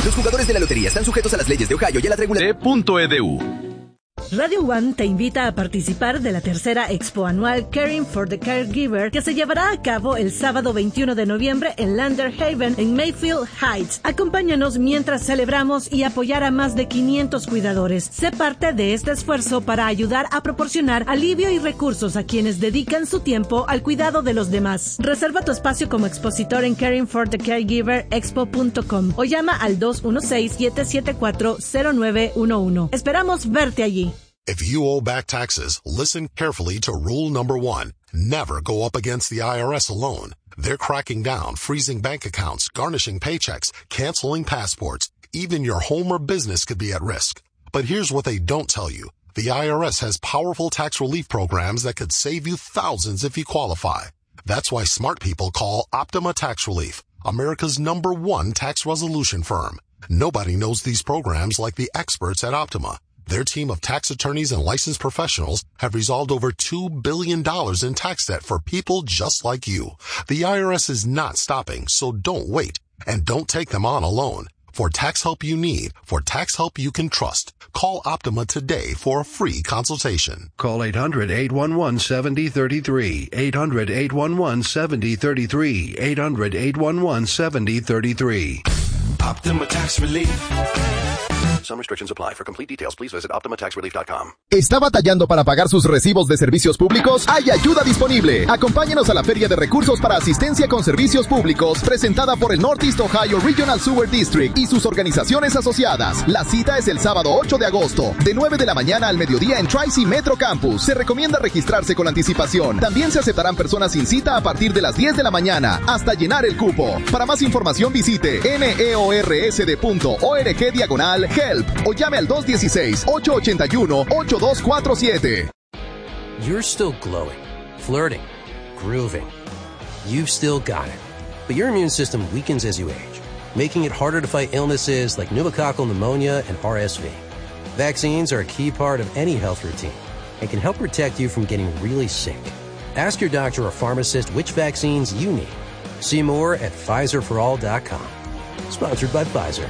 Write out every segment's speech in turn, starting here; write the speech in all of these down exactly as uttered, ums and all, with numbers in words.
Los jugadores de la lotería están sujetos a las leyes de Ohio y a la regulación. .edu. Radio One te invita a participar de la tercera expo anual Caring for the Caregiver, que se llevará a cabo el sábado veintiuno de noviembre en Lander Haven, en Mayfield Heights. Acompáñanos mientras celebramos y apoyar a más de quinientos cuidadores. Sé parte de este esfuerzo para ayudar a proporcionar alivio y recursos a quienes dedican su tiempo al cuidado de los demás. Reserva tu espacio como expositor en caring for the caregiver expo punto com o llama al dos uno seis, siete siete cuatro, cero nueve uno uno. Esperamos verte allí. If you owe back taxes, listen carefully to rule number one. Never go up against the I R S alone. They're cracking down, freezing bank accounts, garnishing paychecks, canceling passports. Even your home or business could be at risk. But here's what they don't tell you. The I R S has powerful tax relief programs that could save you thousands if you qualify. That's why smart people call Optima Tax Relief, America's number one tax resolution firm. Nobody knows these programs like the experts at Optima. Their team of tax attorneys and licensed professionals have resolved over two billion dollars in tax debt for people just like you. The I R S is not stopping, so don't wait. And don't take them on alone. For tax help you need, for tax help you can trust, call Optima today for a free consultation. Call eight hundred, eight one one, seven zero three three, eight hundred, eight one one, seven zero three three, eight hundred, eight one one, seven zero three three. Optima Tax Relief. Some restrictions apply. For complete details, please visit optima tax relief dot com. ¿Está batallando para pagar sus recibos de servicios públicos? ¡Hay ayuda disponible! Acompáñenos a la Feria de Recursos para Asistencia con Servicios Públicos, presentada por el Northeast Ohio Regional Sewer District y sus organizaciones asociadas. La cita es el sábado ocho de agosto, de nueve de la mañana al mediodía en Tri-C Metro Campus. Se recomienda registrarse con anticipación. También se aceptarán personas sin cita a partir de las diez de la mañana, hasta llenar el cupo. Para más información visite neorsd punto org diagonal help o llame al dos uno seis, ocho ocho uno, ocho dos cuatro siete. You're still glowing, flirting, grooving. You've still got it. But your immune system weakens as you age, making it harder to fight illnesses like pneumococcal pneumonia and R S V. Vaccines are a key part of any health routine and can help protect you from getting really sick. Ask your doctor or pharmacist which vaccines you need. See more at Pfizer for all dot com. Sponsored by Pfizer.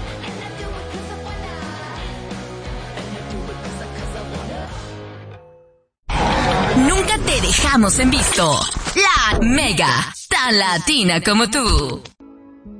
Nunca te dejamos en visto. La Mega, tan latina como tú.